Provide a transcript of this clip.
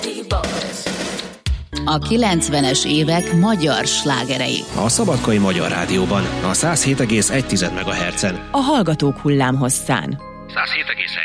A 90-es évek magyar slágerei. A Szabadkai Magyar Rádióban, a 107,1 MHz-en. A Hallgatók hullámhosszán. 107,1